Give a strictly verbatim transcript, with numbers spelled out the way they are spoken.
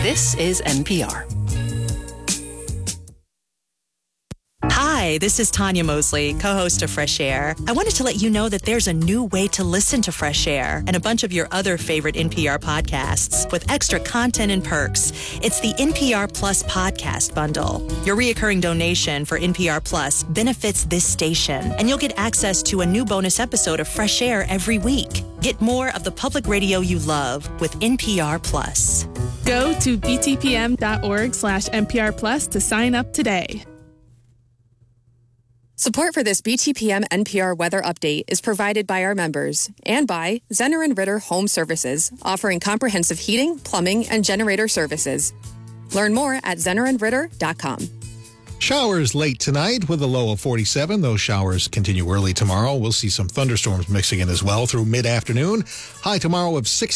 This is N P R. Hi, this is Tanya Mosley, co-host of Fresh Air. I wanted to let you know that there's a new way to listen to Fresh Air and a bunch of your other favorite N P R podcasts with extra content and perks. It's the N P R Plus podcast bundle. Your reoccurring donation for N P R Plus benefits this station, and you'll get access to a new bonus episode of Fresh Air every week. Get more of the public radio you love with N P R Plus. Go to btpm.org slash NPR Plus to sign up today. Support for this B T P M N P R weather update is provided by our members and by Zenner and Ritter Home Services, offering comprehensive heating, plumbing, and generator services. Learn more at zenner and ritter dot com. Showers late tonight with a low of forty-seven. Those showers continue early tomorrow. We'll see some thunderstorms mixing in as well through mid-afternoon. High tomorrow of sixty.